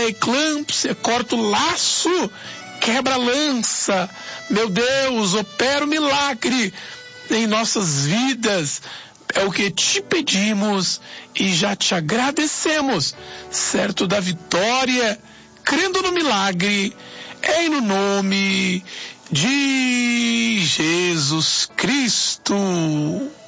a eclâmpsia, corta o laço, quebra a lança. Meu Deus, opera o milagre em nossas vidas. É o que te pedimos e já te agradecemos, certo da vitória, crendo no milagre, em no nome de Jesus Cristo.